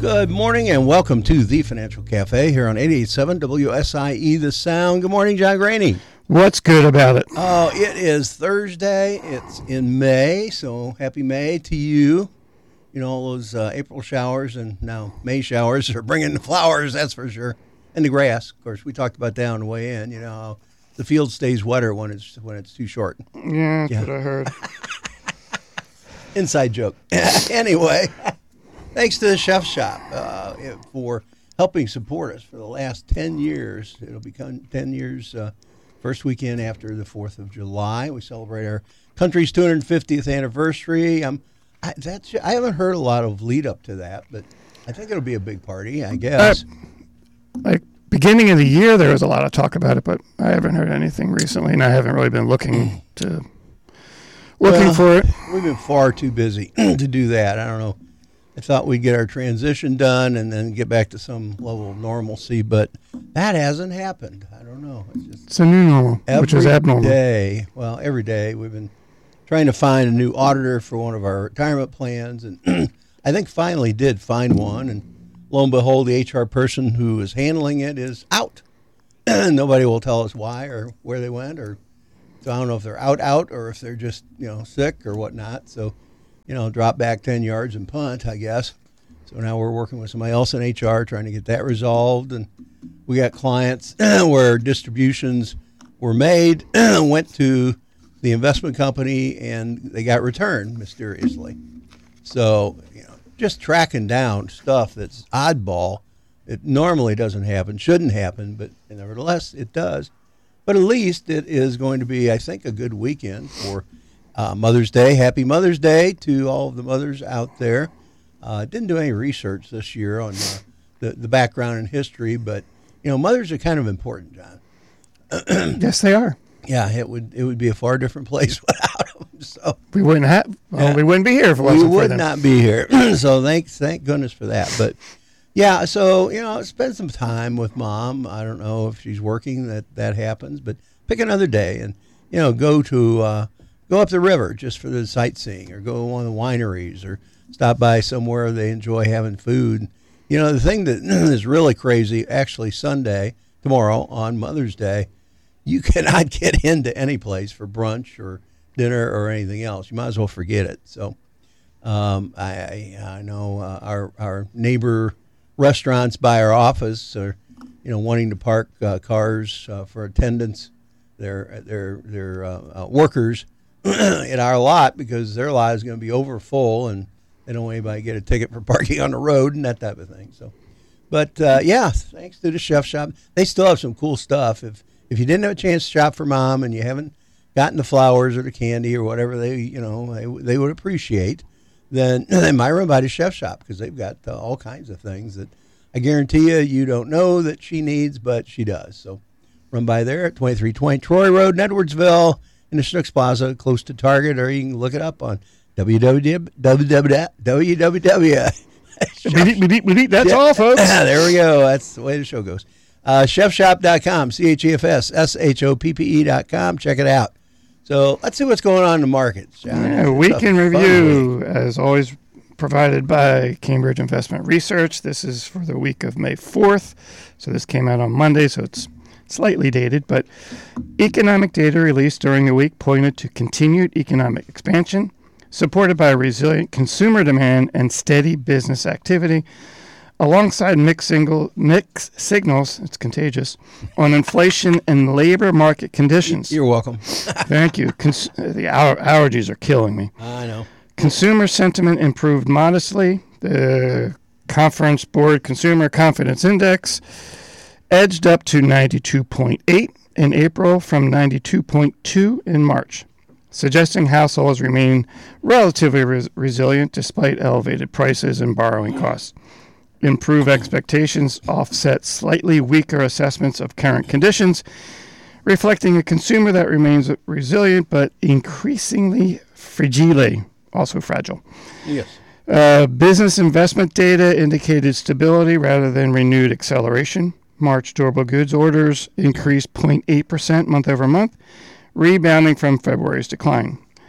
Good morning and welcome to the Financial Cafe here on 88.7 WSIE The Sound. Good morning, John Graney. What's good about it? Oh, it is Thursday. It's in May, so happy May to you. You know, all those April showers and now May showers are bringing the flowers, that's for sure. And the grass, of course. We talked about that on the way in. You know, how the field stays wetter when it's too short. Yeah, that's what I heard. Inside joke. Anyway. Thanks to the Chef Shop for helping support us for the last 10 years. It'll become 10 years first weekend after the 4th of July. We celebrate our country's 250th anniversary. I haven't heard a lot of lead up to that, but I think it'll be a big party, I guess. Like beginning of the year, there was a lot of talk about it, but I haven't heard anything recently, and I haven't really been looking for it. We've been far too busy to do that. I don't know. I thought we'd get our transition done and then get back to some level of normalcy, but that hasn't happened. I don't know. It's a new normal, which is abnormal. Every day we've been trying to find a new auditor for one of our retirement plans, and I think finally did find one, and lo and behold, the HR person who is handling it is out. Nobody will tell us why or where they went, or so I don't know if they're out, or if they're just sick or whatnot. So. Drop back 10 yards and punt, I guess. So now we're working with somebody else in HR trying to get that resolved. And we got clients where distributions were made, went to the investment company, and they got returned mysteriously. So, just tracking down stuff that's oddball. It normally doesn't happen, shouldn't happen, but nevertheless it does. But at least it is going to be, I think, a good weekend for Mother's Day. Happy Mother's Day to all of the mothers out there. Didn't do any research this year on the background and history, but mothers are kind of important, John. Yes, they are. Yeah, it would be a far different place without them. So we wouldn't we wouldn't be here if it wasn't for them. We would not be here. So thank goodness for that. But yeah, so spend some time with Mom. I don't know if she's working that happens, but pick another day and go up the river just for the sightseeing, or go to one of the wineries, or stop by somewhere they enjoy having food. The thing that is really crazy, actually Sunday, tomorrow on Mother's Day, you cannot get into any place for brunch or dinner or anything else. You might as well forget it. So I know our neighbor restaurants by our office are wanting to park cars for attendance, their workers in our lot, because their lot is going to be over full and they don't want anybody to get a ticket for parking on the road and that type of thing. So, but thanks to the Chef Shop. They still have some cool stuff. If you didn't have a chance to shop for Mom and you haven't gotten the flowers or the candy or whatever they would appreciate, then they might run by the Chef Shop, because they've got all kinds of things that I guarantee you don't know that she needs, but she does. So run by there at 2320 Troy Road in Edwardsville, in the Schnucks Plaza, close to Target, or you can look it up on www. That's all, folks. There we go. That's the way the show goes. Chefshop.com, CHEFSSHOPPE.com. Check it out. So let's see what's going on in the markets, John. Yeah, weekend review, as always, provided by Cambridge Investment Research. This is for the week of May 4th. So this came out on Monday, so it's slightly dated, but economic data released during the week pointed to continued economic expansion, supported by resilient consumer demand and steady business activity, alongside mixed signals, it's contagious, on inflation and labor market conditions. You're welcome. Thank you. The allergies are killing me. I know. Consumer sentiment improved modestly. The Conference Board Consumer Confidence Index edged up to 92.8 in April from 92.2 in March, suggesting households remain relatively resilient despite elevated prices and borrowing costs. Improved expectations offset slightly weaker assessments of current conditions, reflecting a consumer that remains resilient but increasingly fragile, also fragile. Yes. Business investment data indicated stability rather than renewed acceleration. March durable goods orders increased 0.8% month over month, rebounding from February's decline.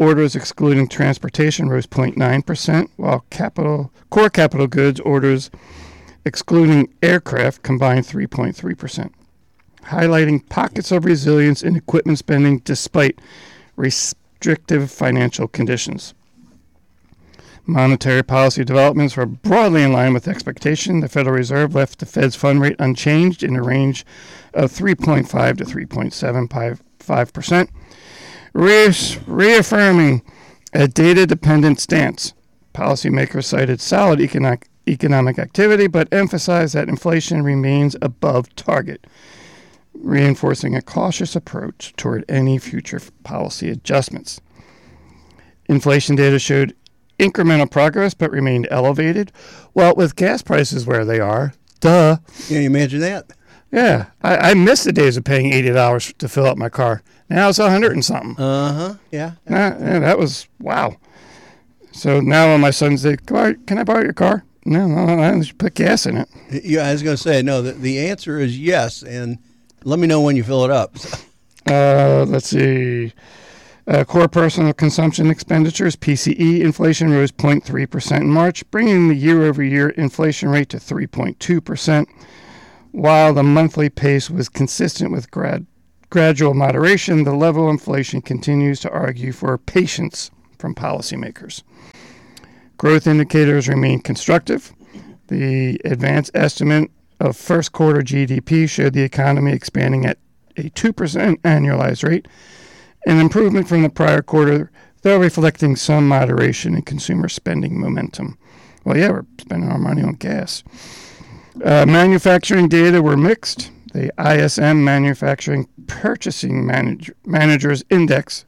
Orders excluding transportation rose 0.9%, while core capital goods orders excluding aircraft combined 3.3%, highlighting pockets of resilience in equipment spending despite restrictive financial conditions. Monetary policy developments were broadly in line with expectation. The Federal Reserve left the Fed's fund rate unchanged in a range of 3.5 to 3.75%, reaffirming a data-dependent stance. Policymakers cited solid economic activity, but emphasized that inflation remains above target, reinforcing a cautious approach toward any future policy adjustments. Inflation data showed incremental progress, but remained elevated. Well, with gas prices where they are, duh. Can you imagine that? Yeah, I miss the days of paying $80 to fill up my car. Now it's $100 and something. Yeah. That was wow. So now when my son says, "Can I borrow your car?" No, I just put gas in it. Yeah, I was going to say no. The answer is yes, and let me know when you fill it up. Let's see. Core personal consumption expenditures, PCE, inflation rose 0.3% in March, bringing the year-over-year inflation rate to 3.2%, while the monthly pace was consistent with gradual moderation. The level of inflation continues to argue for patience from policymakers. Growth indicators remain constructive. The advanced estimate of first quarter GDP showed the economy expanding at a 2% annualized rate, an improvement from the prior quarter, though reflecting some moderation in consumer spending momentum. Well, yeah, we're spending our money on gas. Manufacturing data were mixed. The ISM Manufacturing Purchasing Managers Index,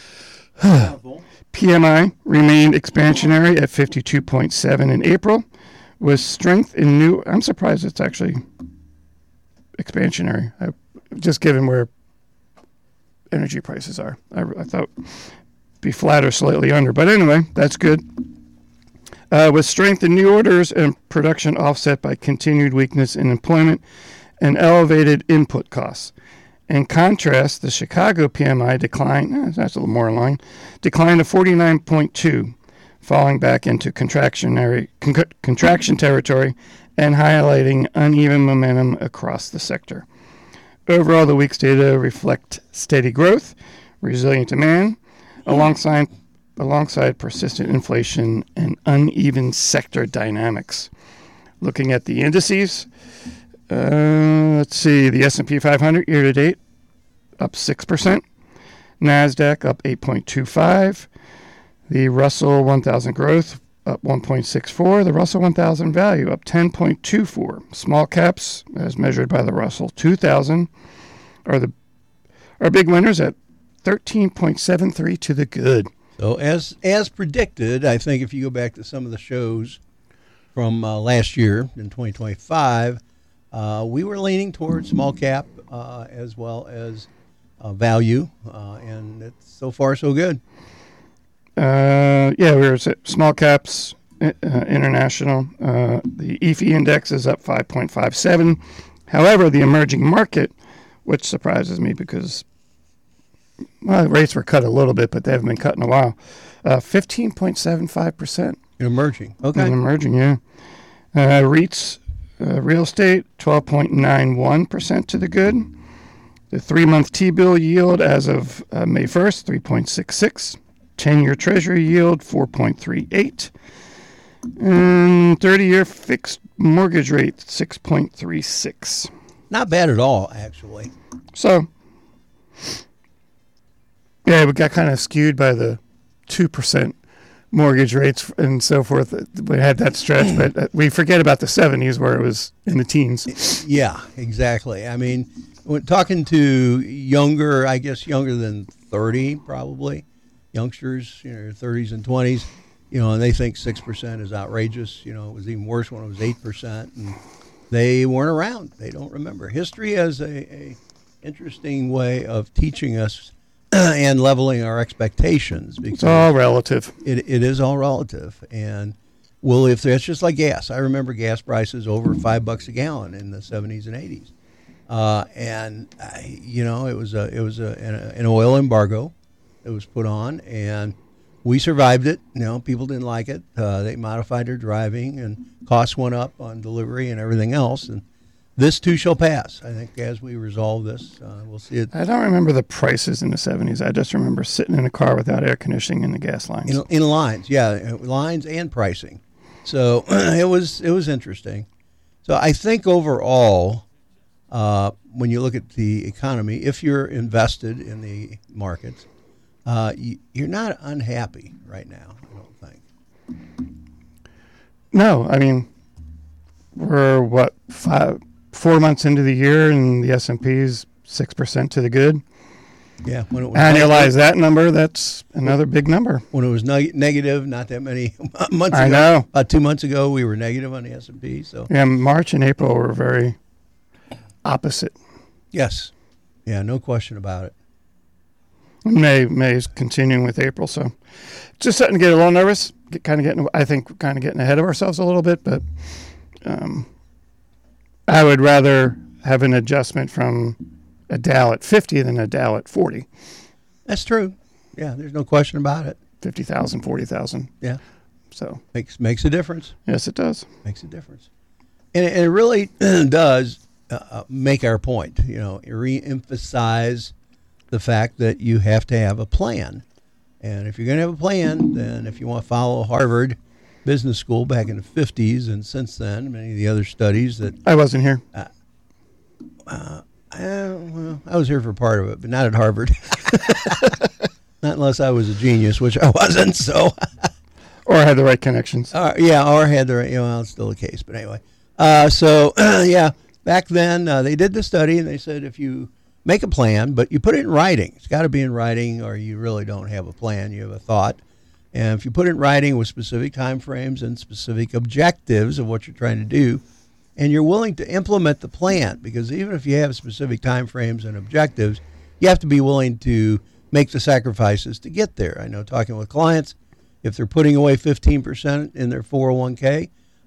PMI, remained expansionary at 52.7 in April, with strength in new... I'm surprised it's actually expansionary, just given where energy prices are. I thought be flat or slightly under, but anyway, that's good. With strength in new orders and production offset by continued weakness in employment and elevated input costs. In contrast, the Chicago PMI declined, that's a little more in line, declined to 49.2, falling back into contraction territory and highlighting uneven momentum across the sector. Overall, the week's data reflect steady growth, resilient demand, alongside persistent inflation and uneven sector dynamics. Looking at the indices, let's see, the S&P 500 year-to-date up 6%, NASDAQ up 8.25%, the Russell 1000 growth up 1.64%, the Russell 1000 value up 10.24%. Small caps, as measured by the Russell 2000, are big winners at 13.73 to the good. So as predicted, I think if you go back to some of the shows from last year in 2025, we were leaning towards small cap as well as value, and it's so far so good. We were at small caps international. The EFI index is up 5.57. However, the emerging market, which surprises me because rates were cut a little bit, but they haven't been cut in a while. 15.75%. Emerging. Okay. Emerging, yeah. REITs, real estate, 12.91% to the good. The 3-month T-bill yield as of May 1st, 3.66. 10-year Treasury yield, 4.38. And 30-year fixed mortgage rate, 6.36. Not bad at all, actually. So, yeah, we got kind of skewed by the 2% mortgage rates and so forth. We had that stretch, but we forget about the 70s where it was in the teens. Yeah, exactly. I mean, when talking to younger than 30 probably, youngsters, 30s and 20s, and they think 6% is outrageous. It was even worse when it was 8%, and they weren't around. They don't remember. History has a interesting way of teaching us and leveling our expectations. Because it's all relative. It is all relative. And, well, if that's just like gas. I remember gas prices over $5 a gallon in the 70s and 80s. It was an oil embargo that was put on, and we survived it. People didn't like it. They modified their driving, and costs went up on delivery and everything else. And this too shall pass. I think as we resolve this, we'll see it. I don't remember the prices in the 70s. I just remember sitting in a car without air conditioning in the gas lines. In lines, yeah, lines and pricing. So it was interesting. So I think overall, when you look at the economy, if you're invested in the markets, you're not unhappy right now, I don't think. No, I mean, we're 4 months into the year, and the S&P's 6% to the good. Yeah, when it was annualize that number, that's another big number. When it was negative, not that many months ago. I know. About 2 months ago, we were negative on the S&P. So yeah, March and April were very opposite. Yes, yeah, no question about it. May is continuing with April, so just starting to get a little nervous. Getting ahead of ourselves a little bit, but I would rather have an adjustment from a Dow at 50 than a Dow at 40. That's true. Yeah, there's no question about it. 50,000, 40,000. Yeah. So makes a difference. Yes, it does. Makes a difference, and it really does make our point. Re-emphasize the fact that you have to have a plan. And if you're going to have a plan, then if you want to follow Harvard Business School back in the 50s and since then, many of the other studies that... I wasn't here. Well, I was here for part of it, but not at Harvard. Not unless I was a genius, which I wasn't, so... Or had the right connections. Or had the right... Well, it's still the case, but anyway. Back then, they did the study, and they said if you make a plan, but you put it in writing. It's got to be in writing, or you really don't have a plan. You have a thought. And if you put it in writing with specific time frames and specific objectives of what you're trying to do, and you're willing to implement the plan, because even if you have specific time frames and objectives, you have to be willing to make the sacrifices to get there. I know talking with clients, if they're putting away 15% in their 401k,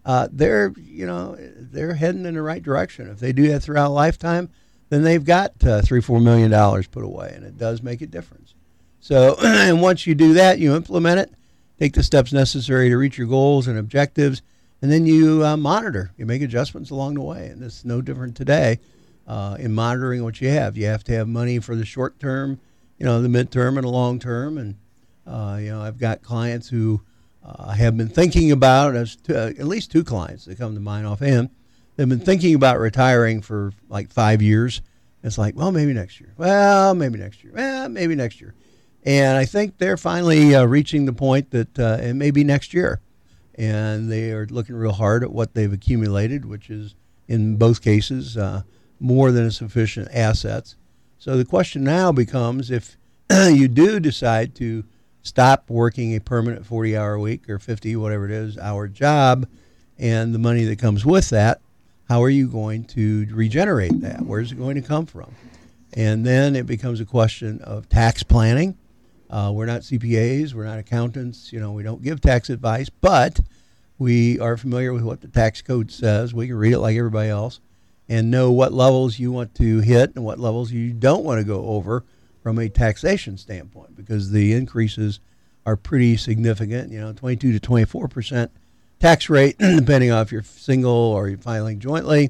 they're heading in the right direction. If they do that throughout a lifetime, then they've got $3-4 million put away, and it does make a difference. So, and once you do that, you implement it, take the steps necessary to reach your goals and objectives, and then you monitor. You make adjustments along the way, and it's no different today in monitoring what you have. You have to have money for the short term, the midterm and the long term, and I've got clients who have been thinking about, at least 2 clients that come to mind offhand. They've been thinking about retiring for like 5 years. It's like, well, maybe next year. Well, maybe next year. Well, maybe next year. And I think they're finally reaching the point that it may be next year. And they are looking real hard at what they've accumulated, which is, in both cases, more than sufficient assets. So the question now becomes, if you do decide to stop working a permanent 40-hour week or 50, whatever it is, hour job, and the money that comes with that, how are you going to regenerate that? Where's it going to come from? And then it becomes a question of tax planning. We're not CPAs. We're not accountants. We don't give tax advice, but we are familiar with what the tax code says. We can read it like everybody else and know what levels you want to hit and what levels you don't want to go over from a taxation standpoint, because the increases are pretty significant, 22 to 24% tax rate, depending on if you're single or you're filing jointly,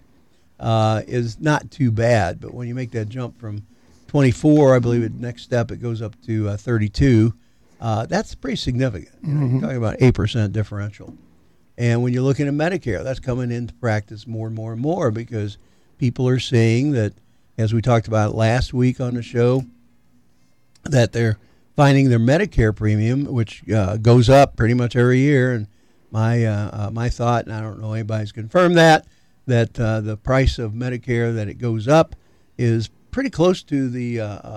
is not too bad. But when you make that jump from 24, I believe at next step it goes up to 32, that's pretty significant. You're talking about 8% differential. And when you're looking at Medicare, that's coming into practice more and more and more, because people are seeing that, as we talked about last week on the show, that they're finding their Medicare premium, which goes up pretty much every year. And my thought, and I don't know anybody's confirmed that the price of Medicare, that it goes up, is pretty close to the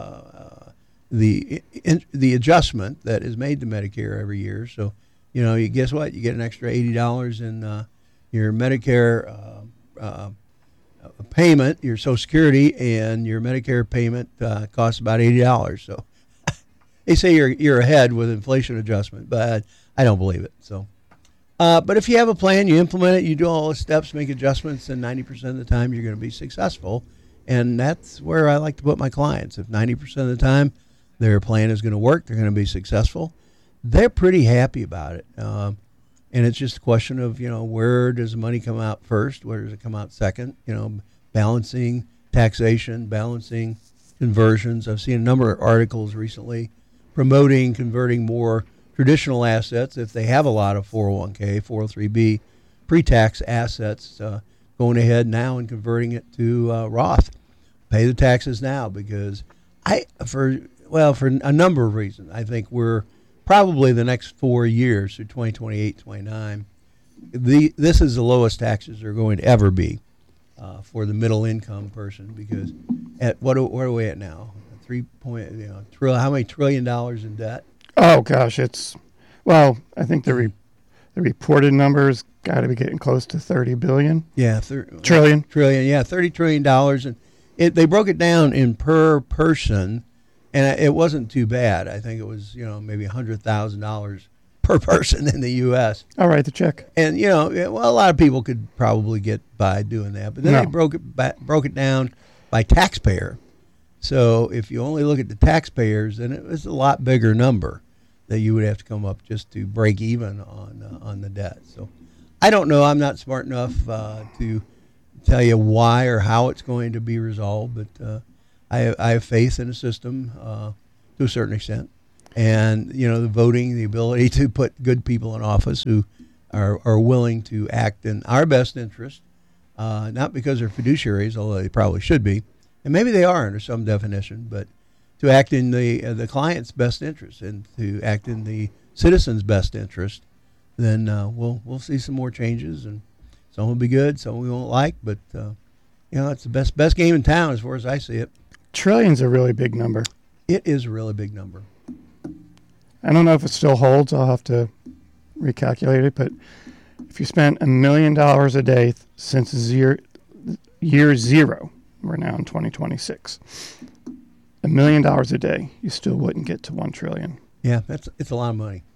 adjustment that is made to Medicare every year. So, you guess what? You get an extra $80 in your Medicare payment, your Social Security, and your Medicare payment costs about $80. So they say you're ahead with inflation adjustment, but I don't believe it. So, but if you have a plan, you implement it, you do all the steps, make adjustments, and 90% of the time you're going to be successful. And that's where I like to put my clients. If 90% of the time their plan is going to work, they're going to be successful, they're pretty happy about it. And it's just a question of, where does the money come out first? Where does it come out second? Balancing taxation, balancing conversions. I've seen a number of articles recently promoting converting more traditional assets, if they have a lot of 401k, 403b, pre-tax assets, going ahead now and converting it to Roth. Pay the taxes now, because for a number of reasons, I think we're probably the next 4 years through 2028, 29. This is the lowest taxes are going to ever be for the middle income person, because at what are we at now? How many $1 trillion in debt? Oh gosh, I think the reported numbers got to be getting close to 30 billion. Yeah, trillion. Yeah, $30 trillion, and they broke it down in per person, and it wasn't too bad. I think it was maybe $100,000 per person in the U.S. I'll write the check. And a lot of people could probably get by doing that, but then they broke it down by taxpayer. So if you only look at the taxpayers, then it was a lot bigger number that you would have to come up just to break even on the debt. So I don't know. I'm not smart enough to tell you why or how it's going to be resolved, but I have faith in the system to a certain extent. And, the voting, the ability to put good people in office who are willing to act in our best interest, not because they're fiduciaries, although they probably should be. And maybe they are under some definition, but to act in the client's best interest and to act in the citizen's best interest, then we'll see some more changes, and some will be good, some we won't like, but it's the best game in town as far as I see it. Trillion's a really big number. It is a really big number. I don't know if it still holds. I'll have to recalculate it, but if you spent $1 million a day since year zero, we're now in 2026. $1 million a day, you still wouldn't get to 1 trillion. Yeah, it's a lot of money.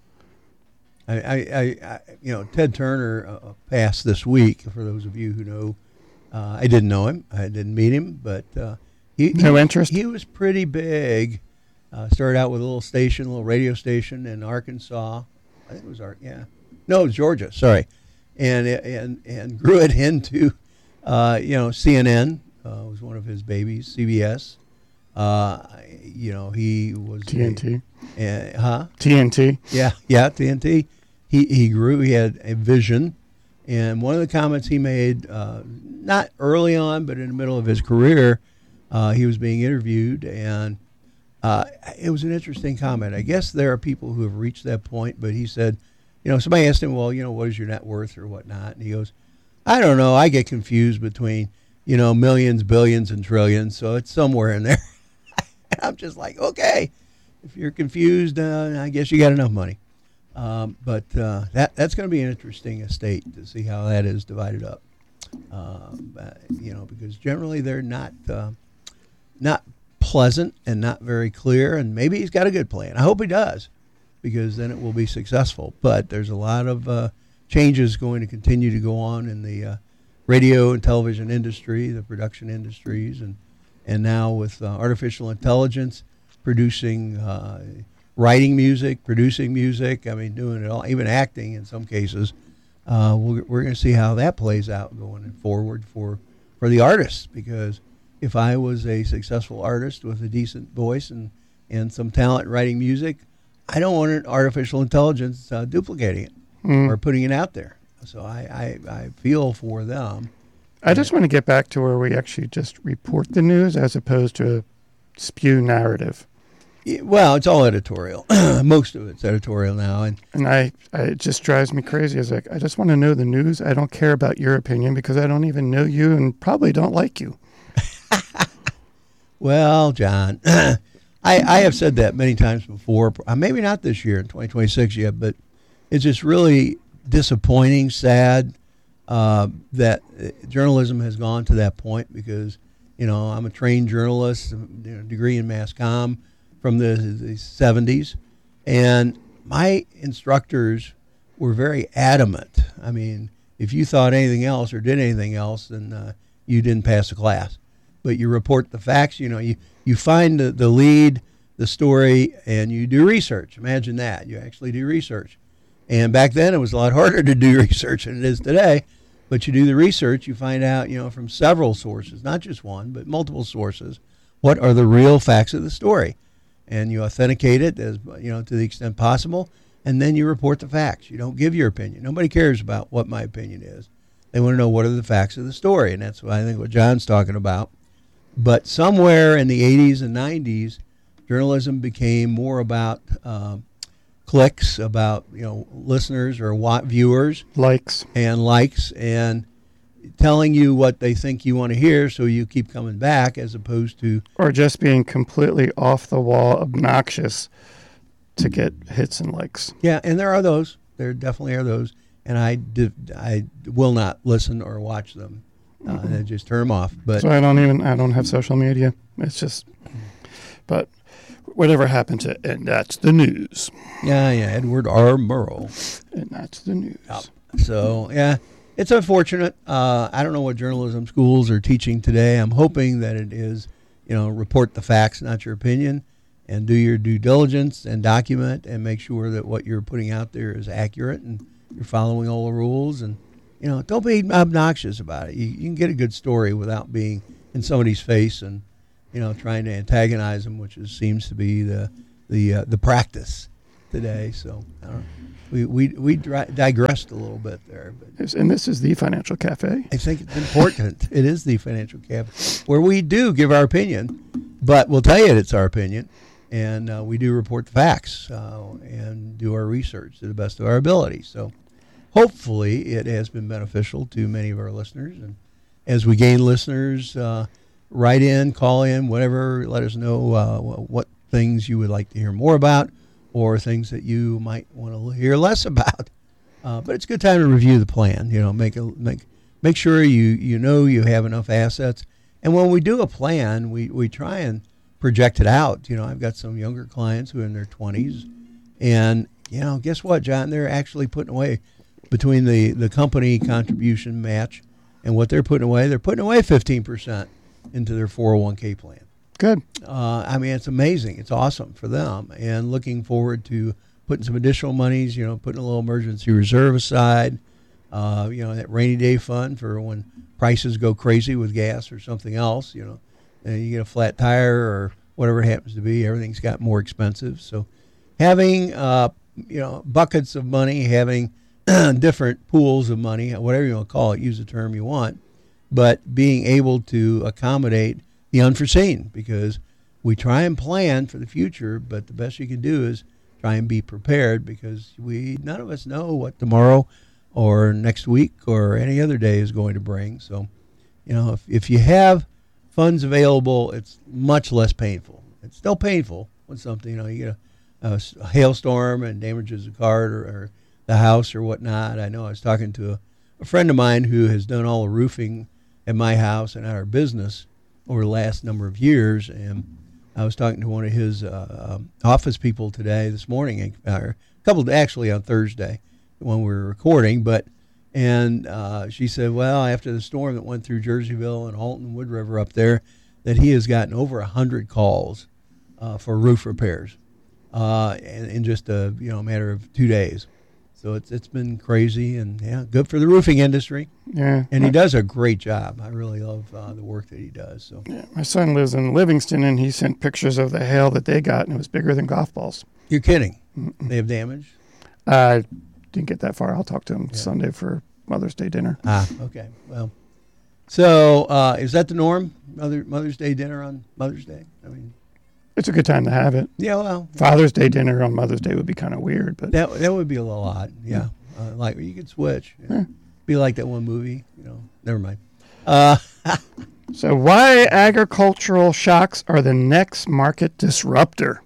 Ted Turner passed this week. For those of you who know, I didn't know him, I didn't meet him, but no interest. He was pretty big. Started out with a little radio station in Arkansas. I think it was Georgia. Sorry, and grew it into CNN. Was one of his babies. CBS. He was TNT. TNT. Yeah, TNT. He grew. He had a vision, and one of the comments he made, not early on, but in the middle of his career, he was being interviewed, and it was an interesting comment. I guess there are people who have reached that point, but he said, somebody asked him, well, what is your net worth or whatnot, and he goes, I don't know. I get confused between millions, billions, and trillions, so it's somewhere in there. And I'm just like, okay, if you're confused, I guess you got enough money. But that's going to be an interesting estate to see how that is divided up. Because generally they're not pleasant and not very clear. And maybe he's got a good plan. I hope he does, because then it will be successful. But there's a lot of changes going to continue to go on in the radio and television industry, the production industries, and now with artificial intelligence producing, writing music, producing music, doing it all, even acting in some cases. We're going to see how that plays out going forward for the artists, because if I was a successful artist with a decent voice and some talent writing music, I don't want an artificial intelligence duplicating it or putting it out there. So I feel for them. I just want to get back to where we actually just report the news as opposed to spew narrative. Well, it's all editorial. Most of it's editorial now. And it just drives me crazy. It's like, I just want to know the news. I don't care about your opinion because I don't even know you and probably don't like you. Well, John, I have said that many times before. Maybe not this year in 2026 yet, but it's just really disappointing, sad that journalism has gone to that point, because, I'm a trained journalist, degree in mass comm from the 70s, and my instructors were very adamant. If you thought anything else or did anything else, then you didn't pass the class. But you report the facts. You find the lead, the story and you do research. Imagine that. You actually do research. And back then it was a lot harder to do research than it is today. But you do the research, you find out, from several sources, not just one, but multiple sources, what are the real facts of the story. And you authenticate it as, to the extent possible, and then you report the facts. You don't give your opinion. Nobody cares about what my opinion is. They want to know what are the facts of the story, and that's what I think what John's talking about. But somewhere in the 80s and 90s, journalism became more about clicks, about listeners or viewers, likes, and telling you what they think you want to hear, so you keep coming back, as opposed to or just being completely off the wall, obnoxious to get hits and likes. Yeah, and there are those. There definitely are those, and I will not listen or watch them. I just turn them off. But so I don't have social media. It's just, but whatever happened to, and that's the news. Yeah, Edward R. Murrow. And that's the news. Yep. So, yeah, it's unfortunate. I don't know what journalism schools are teaching today. I'm hoping that it is, report the facts, not your opinion, and do your due diligence and document and make sure that what you're putting out there is accurate and you're following all the rules. And, don't be obnoxious about it. You can get a good story without being in somebody's face and, trying to antagonize them, which seems to be the practice today. So I don't know. We digressed a little bit there, but and this is the Financial Cafe. I think it's important. It is the Financial Cafe, where we do give our opinion, but we'll tell you it's our opinion, and we do report the facts and do our research to the best of our ability. So hopefully it has been beneficial to many of our listeners, and as we gain listeners, write in, call in, whatever. Let us know what things you would like to hear more about, or things that you might want to hear less about. But it's a good time to review the plan. Make sure you have enough assets. And when we do a plan, we try and project it out. I've got some younger clients who are in their 20s, and guess what, John? They're actually putting away, between the company contribution match and what they're putting away 15% into their 401k plan. Good. It's amazing. It's awesome for them, and looking forward to putting some additional monies, putting a little emergency reserve aside, that rainy day fund for when prices go crazy with gas or something else, and you get a flat tire or whatever it happens to be, everything's got more expensive. So having, buckets of money, having different pools of money, whatever you want to call it, use the term you want, but being able to accommodate the unforeseen, because we try and plan for the future, but the best you can do is try and be prepared, because none of us know what tomorrow or next week or any other day is going to bring. So, if you have funds available, it's much less painful. It's still painful when something, you get a hailstorm and damages the car or the house or whatnot. I know I was talking to a friend of mine who has done all the roofing at my house and at our business over the last number of years, and I was talking to one of his office people this morning, a couple actually on Thursday when we were recording, and she said, well, after the storm that went through Jerseyville and Alton, Wood River up there, that he has gotten over 100 calls for roof repairs in just a matter of 2 days. So it's been crazy, and good for the roofing industry. Yeah, and he does a great job. I really love the work that he does. So my son lives in Livingston, and he sent pictures of the hail that they got, and it was bigger than golf balls. You're kidding? Mm-mm. They have damage? I didn't get that far. I'll talk to him Sunday for Mother's Day dinner. Okay. Well, so is that the norm? Mother's Day dinner on Mother's Day? It's a good time to have it. Yeah, well, Father's Day dinner on Mother's Day would be kind of weird, but that would be a little odd. Yeah, like you could switch. Be like that one movie. Never mind. So why agricultural shocks are the next market disruptor?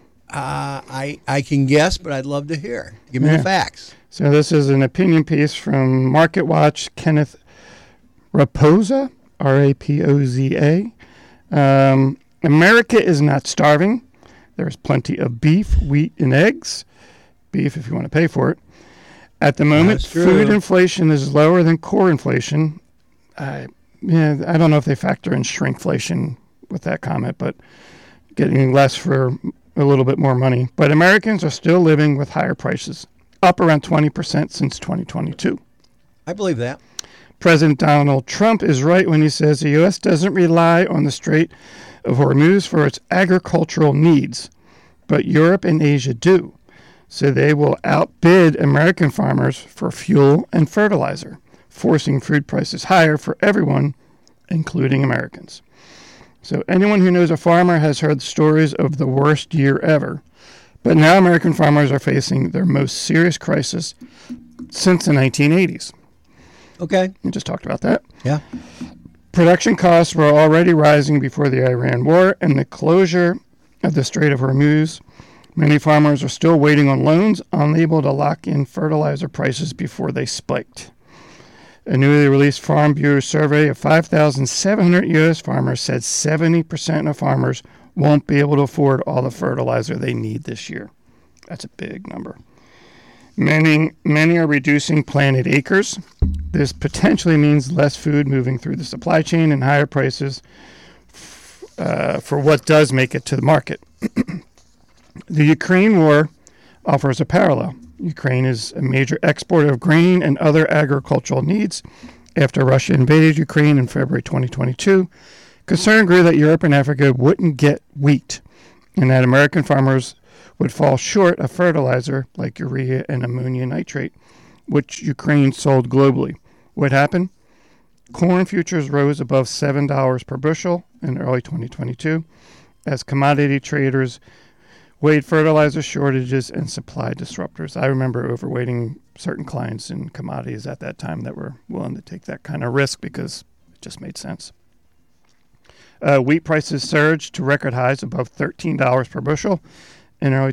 I can guess, but I'd love to hear. Give me the facts. So this is an opinion piece from MarketWatch. Kenneth Rapoza, Rapoza. America is not starving. There's plenty of beef, wheat, and eggs. Beef if you want to pay for it. At the moment, food inflation is lower than core inflation. I don't know if they factor in shrinkflation with that comment, but getting less for a little bit more money, but Americans are still living with higher prices, up around 20% since 2022. I believe that. President Donald Trump is right when he says the U.S. doesn't rely on the Strait of Hormuz for its agricultural needs, but Europe and Asia do. So they will outbid American farmers for fuel and fertilizer, forcing food prices higher for everyone, including Americans. So anyone who knows a farmer has heard stories of the worst year ever. But now American farmers are facing their most serious crisis since the 1980s. Okay. We just talked about that. Yeah. Production costs were already rising before the Iran war and the closure of the Strait of Hormuz. Many farmers are still waiting on loans, unable to lock in fertilizer prices before they spiked. A newly released Farm Bureau survey of 5,700 U.S. farmers said 70% of farmers won't be able to afford all the fertilizer they need this year. That's a big number. Many are reducing planted acres. This potentially means less food moving through the supply chain and higher prices for what does make it to the market. The Ukraine war offers a parallel. Ukraine is a major exporter of grain and other agricultural needs. After Russia invaded Ukraine in February 2022, concern grew that Europe and Africa wouldn't get wheat and that American farmers would fall short of fertilizer like urea and ammonium nitrate, which Ukraine sold globally. What happened? Corn futures rose above $7 per bushel in early 2022 as commodity traders weighed fertilizer shortages and supply disruptors. I remember overweighting certain clients in commodities at that time that were willing to take that kind of risk because it just made sense. Wheat prices surged to record highs above $13 per bushel in early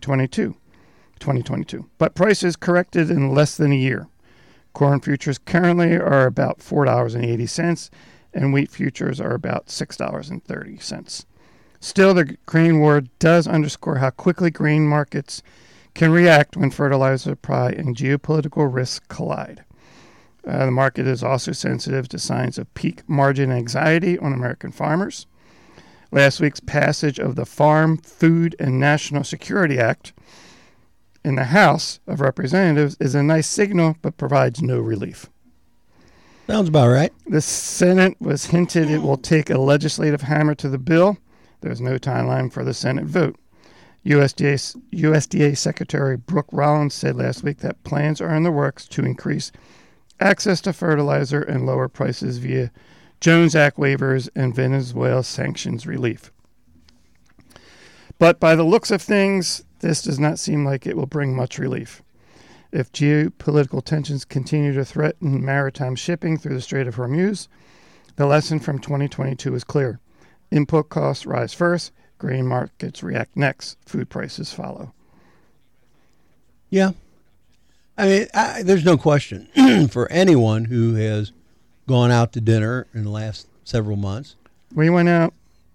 2022, but prices corrected in less than a year. Corn futures currently are about $4.80, and wheat futures are about $6.30. Still, the grain war does underscore how quickly grain markets can react when fertilizer supply and geopolitical risks collide. The market is also sensitive to signs of peak margin anxiety on American farmers. Last week's passage of the Farm, Food, and National Security Act in the House of Representatives is a nice signal but provides no relief. Sounds about right. The Senate was hinted it will take a legislative hammer to the bill. There's no timeline for the Senate vote. USDA Secretary Brooke Rollins said last week that plans are in the works to increase access to fertilizer and lower prices via Jones Act waivers and Venezuela sanctions relief. But by the looks of things, this does not seem like it will bring much relief. If geopolitical tensions continue to threaten maritime shipping through the Strait of Hormuz, the lesson from 2022 is clear. Input costs rise first, grain markets react next, food prices follow. Yeah. I mean, there's no question for anyone who has gone out to dinner in the last several months. We went out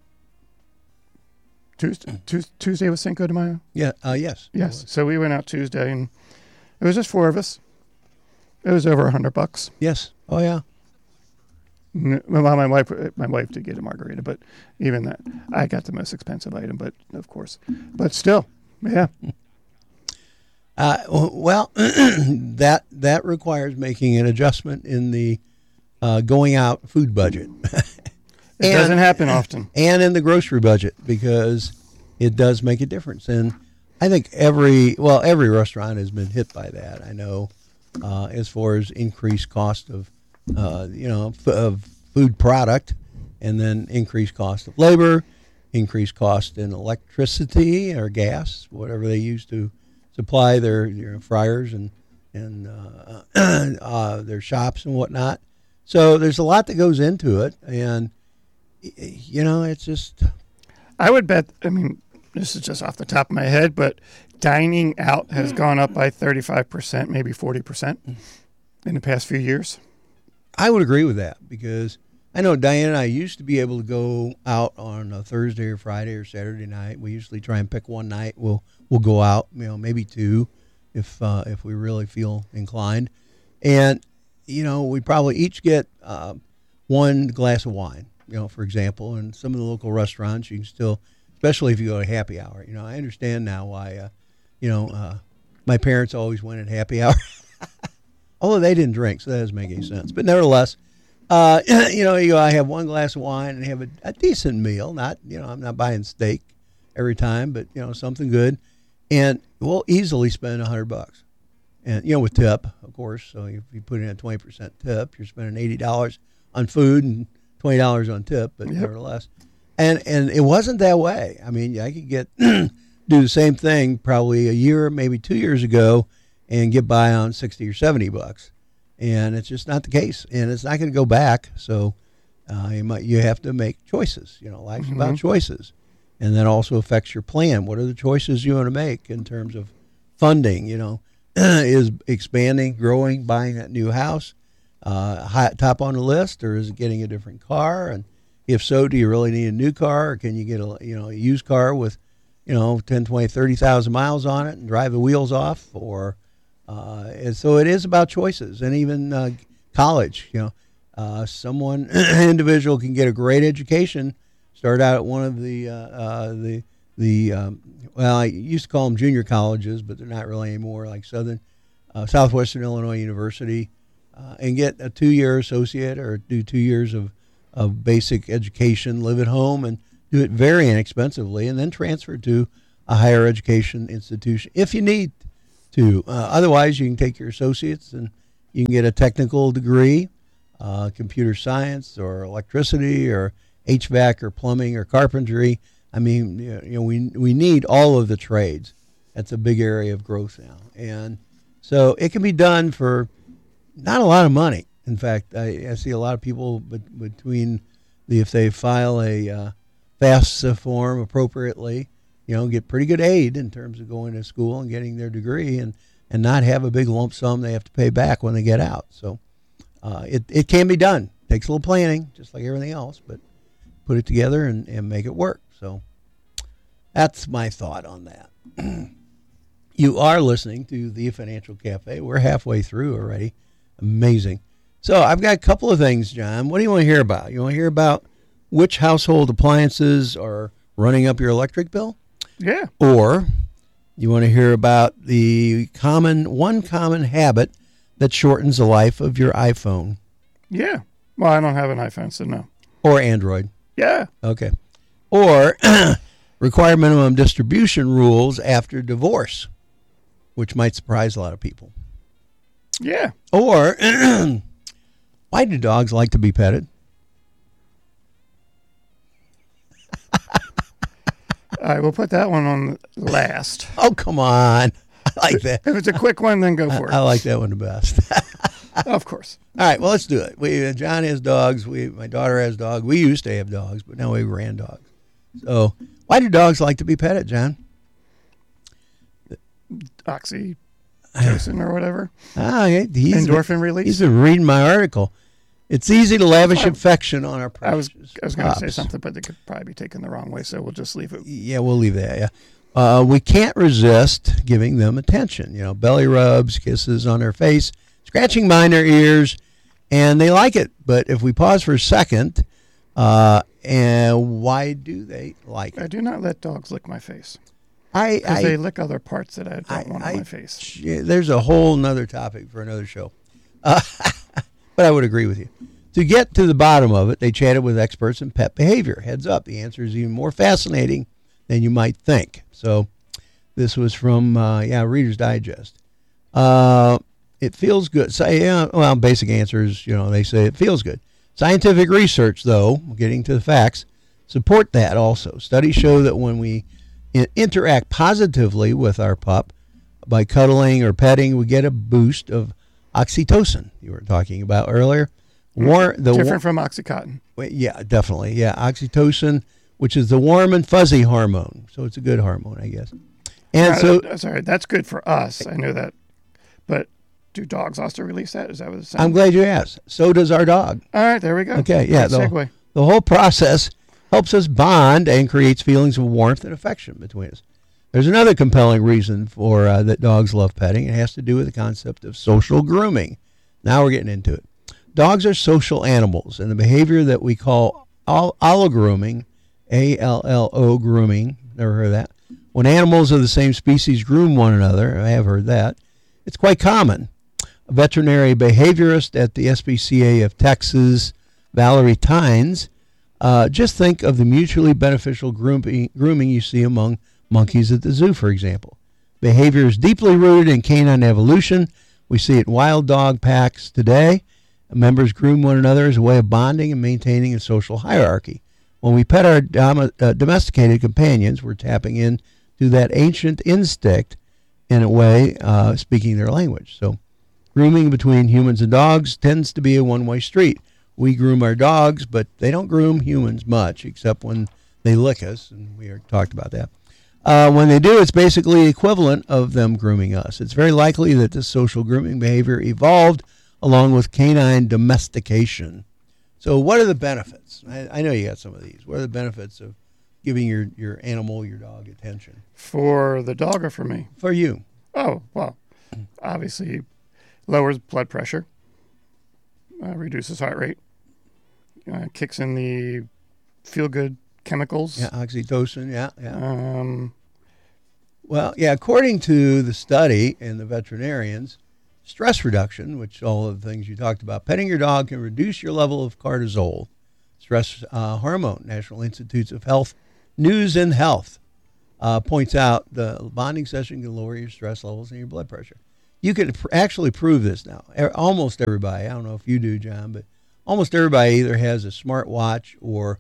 Tuesday with Cinco de Mayo? Yeah. Yes. Yes. So we went out Tuesday, and it was just four of us. It was over $100. Yes. Oh, yeah. Well, my wife did get a margarita, but even that, I got the most expensive item. But of course, but still, yeah. Well, that requires making an adjustment in the going out food budget. It doesn't happen often, and in the grocery budget because it does make a difference. And I think every restaurant has been hit by that. I know, as far as increased cost of of food product, and then increased cost of labor, increased cost in electricity or gas, whatever they use to supply their fryers and their shops and whatnot. So there's a lot that goes into it, and it's just. I would bet. I mean, this is just off the top of my head, but dining out has gone up by 35%, maybe 40% in the past few years. I would agree with that because I know Diane and I used to be able to go out on a Thursday or Friday or Saturday night. We usually try and pick one night. We'll go out, maybe two, if we really feel inclined, and we probably each get one glass of wine, for example. And some of the local restaurants you can still especially if you go to happy hour. I understand now why, my parents always went at happy hour. Although they didn't drink, so that doesn't make any sense. But nevertheless, I have one glass of wine and have a decent meal. Not, I'm not buying steak every time, but, something good. And we'll easily spend $100. And, with tip, of course. So if you put in a 20% tip, you're spending $80 on food and $20 on tip, but nevertheless. And it wasn't that way. I mean, I could do the same thing probably a year, maybe 2 years ago, and get by on $60 or $70. And it's just not the case, and it's not going to go back. So you have to make choices. Life's about choices, and that also affects your plan. What are the choices you want to make in terms of funding? Is expanding, growing, buying that new house top on the list, or is it getting a different car? And if so, do you really need a new car, or can you get a used car with 10, 20, 30,000 miles on it and drive the wheels off? Or and so it is about choices. And even college, someone individual can get a great education, start out at one of the well, I used to call them junior colleges, but they're not really anymore, like Southwestern Illinois University, and get a 2-year associate or do 2 years of basic education, live at home, and do it very inexpensively, and then transfer to a higher education institution if you need to. Otherwise, you can take your associates and you can get a technical degree, computer science or electricity or HVAC or plumbing or carpentry. I mean, we need all of the trades. That's a big area of growth now. And so it can be done for not a lot of money. In fact, I see a lot of people between if they file a FAFSA form appropriately, get pretty good aid in terms of going to school and getting their degree and not have a big lump sum they have to pay back when they get out. So it can be done. Takes a little planning, just like everything else, but put it together and make it work. So that's my thought on that. You are listening to the Financial Cafe. We're halfway through already. Amazing. So I've got a couple of things, John. What do you want to hear about? You want to hear about which household appliances are running up your electric bill? Yeah. Or you want to hear about one common habit that shortens the life of your iPhone? Yeah. Well, I don't have an iPhone, so no. Or Android? Yeah. Okay. Or require minimum distribution rules after divorce, which might surprise a lot of people. Yeah. Or why do dogs like to be petted? All right, we'll put that one on last. Oh, come on. I like that. If it's a quick one, then go for it. I like that one the best. Of course. All right, well, let's do it. John has dogs. My daughter has dogs. We used to have dogs, but now we have grand dogs. So why do dogs like to be petted, John? Oxytocin or whatever. Endorphin release. He's been reading my article. It's easy to lavish affection on our precious I was going to say something, but they could probably be taken the wrong way, so we'll just leave it. Yeah, we'll leave that, yeah. We can't resist giving them attention. Belly rubs, kisses on their face, scratching behind their ears, and they like it. But if we pause for a second, and why do they like it? I do not let dogs lick my face. Because they lick other parts that I don't want on my face. There's a whole nother topic for another show. But I would agree with you. To get to the bottom of it, they chatted with experts in pet behavior. Heads up, the answer is even more fascinating than you might think. So this was from, Reader's Digest. It feels good. So, basic answers, they say it feels good. Scientific research, though, getting to the facts, support that also. Studies show that when we interact positively with our pup by cuddling or petting, we get a boost of oxytocin you were talking about earlier. Different from Oxycontin. Yeah, definitely. Yeah, oxytocin, which is the warm and fuzzy hormone. So it's a good hormone, I guess. And sorry, that's good for us. I know that. But do dogs also release that? Is that what it's saying? I'm glad you asked. So does our dog. All right, there we go. Okay, yeah. Segue. The whole process helps us bond and creates feelings of warmth and affection between us. There's another compelling reason for that dogs love petting. It has to do with the concept of social grooming. Now we're getting into it. Dogs are social animals, and the behavior that we call allogrooming ALLO grooming. Never heard of that. When animals of the same species groom one another, I have heard that. It's quite common. A veterinary behaviorist at the SPCA of Texas, Valerie Tynes, just think of the mutually beneficial grooming you see among monkeys at the zoo, for example. Behavior is deeply rooted in canine evolution. We see it in wild dog packs today. Members groom one another as a way of bonding and maintaining a social hierarchy. When we pet our domesticated companions, we're tapping into that ancient instinct in a way, speaking their language. So grooming between humans and dogs tends to be a one-way street. We groom our dogs, but they don't groom humans much, except when they lick us, and we talked about that. When they do, it's basically equivalent of them grooming us. It's very likely that this social grooming behavior evolved along with canine domestication. So what are the benefits? I know you got some of these. What are the benefits of giving your animal, your dog, attention? For the dog or for me? For you. Oh, well, obviously lowers blood pressure, reduces heart rate, kicks in the feel-good chemicals. Yeah, oxytocin, yeah. Well, yeah, according to the study and the veterinarians, stress reduction, which all of the things you talked about, petting your dog can reduce your level of cortisol, stress hormone. National Institutes of Health News and Health points out the bonding session can lower your stress levels and your blood pressure. You can actually prove this now. Almost everybody, I don't know if you do, John, but almost everybody either has a smartwatch or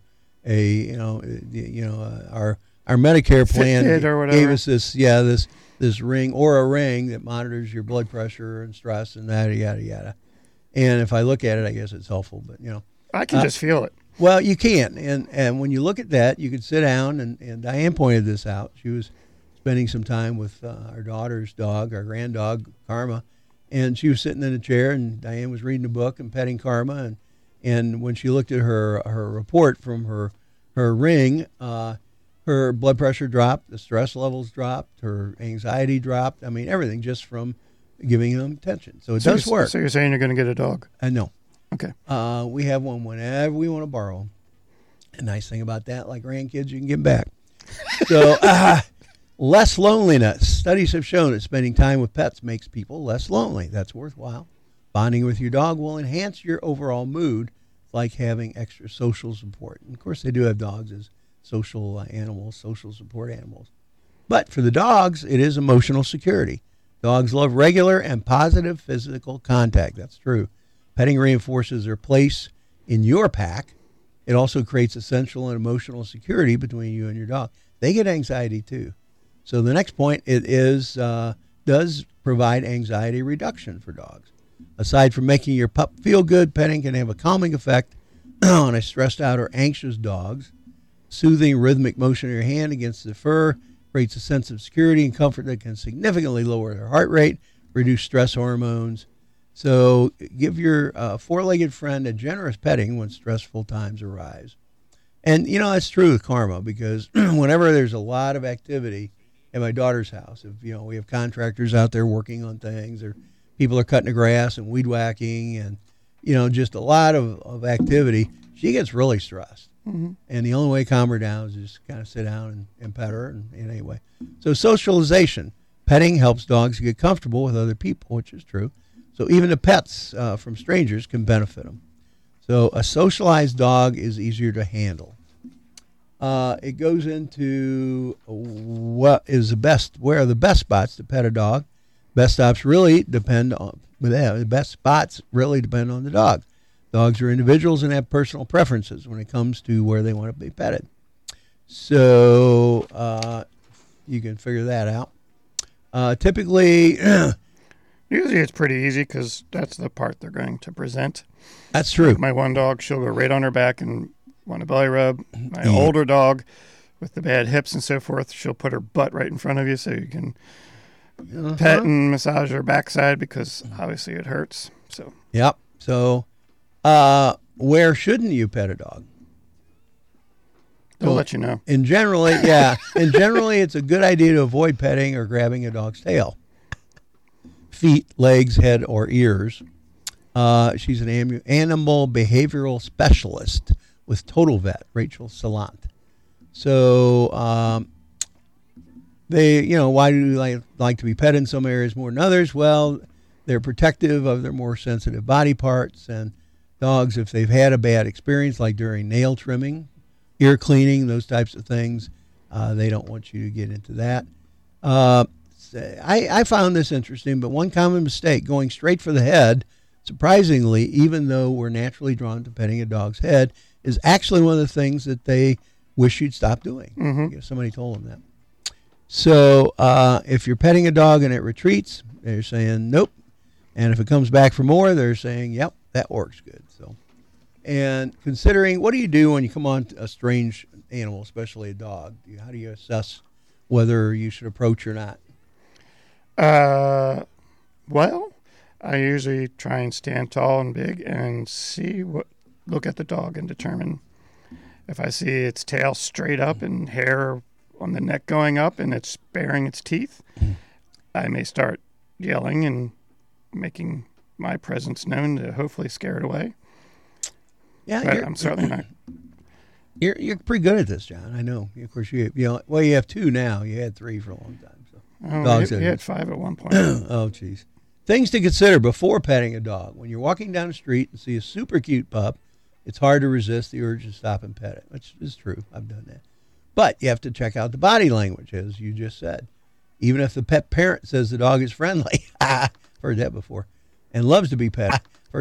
our Medicare plan gave us this ring or a ring that monitors your blood pressure and stress and that yada yada. And if I look at it, I guess it's helpful. But I can just feel it. Well, you can, and when you look at that, you can sit down and Diane pointed this out. She was spending some time with our daughter's dog, our grand dog Karma, and she was sitting in a chair, and Diane was reading a book and petting Karma, and when she looked at her report from her ring, her blood pressure dropped, the stress levels dropped, her anxiety dropped. I mean, everything just from giving them attention. So it does work. So you're saying you're going to get a dog? No. Okay. We have one whenever we want to borrow them. The nice thing about that, like grandkids, you can get them back. So less loneliness. Studies have shown that spending time with pets makes people less lonely. That's worthwhile. Bonding with your dog will enhance your overall mood, like having extra social support. And of course, they do have dogs as social animals, social support animals. But for the dogs, it is emotional security. Dogs love regular and positive physical contact. That's true. Petting reinforces their place in your pack. It also creates essential and emotional security between you and your dog. They get anxiety too. So the next point, it is does provide anxiety reduction for dogs. Aside from making your pup feel good, petting can have a calming effect on a stressed out or anxious dog. Soothing rhythmic motion of your hand against the fur creates a sense of security and comfort that can significantly lower their heart rate, reduce stress hormones. So give your four-legged friend a generous petting when stressful times arise. And, that's true with Karma because whenever there's a lot of activity at my daughter's house, if, we have contractors out there working on things or people are cutting the grass and weed whacking and, just a lot of activity, she gets really stressed. Mm-hmm. And the only way to calm her down is just kind of sit down and pet her. And anyway, so socialization. Petting helps dogs get comfortable with other people, which is true. So even the pets from strangers can benefit them. So a socialized dog is easier to handle. It goes into where are the best spots to pet a dog. Best spots really depend on the dog. Dogs are individuals and have personal preferences when it comes to where they want to be petted. So you can figure that out. Typically, usually it's pretty easy because that's the part they're going to present. That's true. Like my one dog, she'll go right on her back and want a belly rub. My older dog with the bad hips and so forth, she'll put her butt right in front of you so you can pet and massage her backside because obviously it hurts. So yep. So where shouldn't you pet a dog? They'll let you know. In generally, it's a good idea to avoid petting or grabbing a dog's tail, feet, legs, head, or ears. She's an animal behavioral specialist with Total Vet, Rachel Salant. So why do they like to be petted in some areas more than others? Well, they're protective of their more sensitive body parts, and dogs, if they've had a bad experience, like during nail trimming, ear cleaning, those types of things, they don't want you to get into that. I found this interesting, but one common mistake, going straight for the head, surprisingly, even though we're naturally drawn to petting a dog's head, is actually one of the things that they wish you'd stop doing. Mm-hmm. Somebody told them that. So if you're petting a dog and it retreats, they're saying nope. And if it comes back for more, they're saying, yep, that works good. So, and considering, what do you do when you come on a strange animal, especially a dog? How do you assess whether you should approach or not? Well, I usually try and stand tall and big and look at the dog and determine if I see its tail straight up and hair on the neck going up and it's baring its teeth, I may start yelling and making my presence known to hopefully scare it away. Yeah, but I'm certainly not. You're pretty good at this, John. I know. Of course, you have 2 now. You had 3 for a long time. So We had 5 at one point. Oh, geez. Things to consider before petting a dog. When you're walking down the street and see a super cute pup, it's hard to resist the urge to stop and pet it, which is true. I've done that. But you have to check out the body language, as you just said. Even if the pet parent says the dog is friendly, heard that before, and loves to be petted,